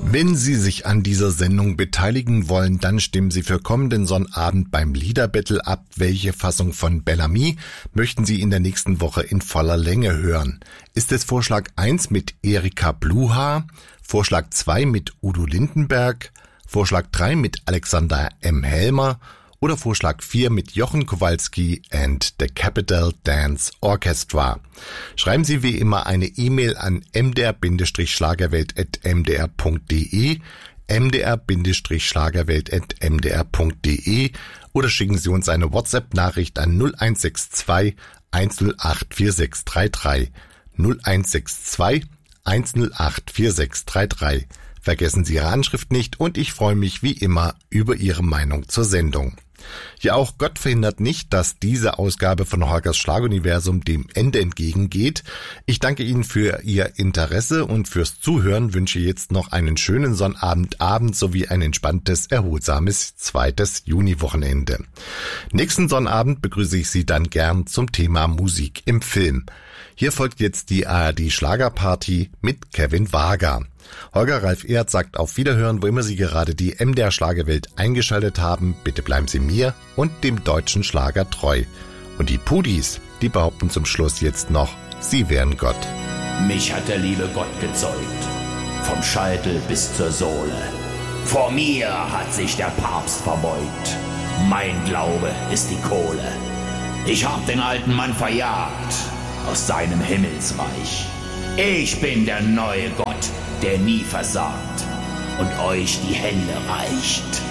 Wenn Sie sich an dieser Sendung beteiligen wollen, dann stimmen Sie für kommenden Sonnabend beim Liederbattle ab. Welche Fassung von Bellamy möchten Sie in der nächsten Woche in voller Länge hören? Ist es Vorschlag 1 mit Erika Bluha, Vorschlag 2 mit Udo Lindenberg, Vorschlag 3 mit Alexander M. Helmer oder Vorschlag 4 mit Jochen Kowalski and the Capital Dance Orchestra? Schreiben Sie wie immer eine E-Mail an mdr-schlagerwelt@mdr.de, mdr-schlagerwelt@mdr.de oder schicken Sie uns eine WhatsApp-Nachricht an 0162 108 4633, 0162 108 4633. Vergessen Sie Ihre Anschrift nicht und ich freue mich wie immer über Ihre Meinung zur Sendung. Ja, auch Gott verhindert nicht, dass diese Ausgabe von Holgers Schlaguniversum dem Ende entgegengeht. Ich danke Ihnen für Ihr Interesse und fürs Zuhören, wünsche jetzt noch einen schönen Sonnabendabend sowie ein entspanntes, erholsames 2. Juniwochenende. Nächsten Sonnabend begrüße ich Sie dann gern zum Thema Musik im Film. Hier folgt jetzt die ARD Schlagerparty mit Kevin Wager. Holger Ralf Ehrt sagt auf Wiederhören, wo immer Sie gerade die MDR Schlagerwelt eingeschaltet haben. Bitte bleiben Sie mir und dem deutschen Schlager treu. Und die Pudis, die behaupten zum Schluss jetzt noch, sie wären Gott. Mich hat der liebe Gott gezeugt, vom Scheitel bis zur Sohle. Vor mir hat sich der Papst verbeugt, mein Glaube ist die Kohle. Ich hab den alten Mann verjagt aus seinem Himmelsreich. Ich bin der neue Gott, der nie versagt und euch die Hände reicht.